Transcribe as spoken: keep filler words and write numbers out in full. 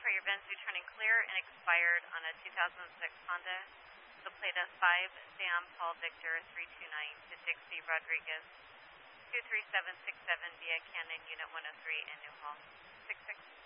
for your V I N S returning clear and expired on a two thousand six Honda. So plate at five Sam Paul Victor three two nine to Dixie Rodriguez two three seven six seven via Cannon Unit one oh three in Newhall. six six.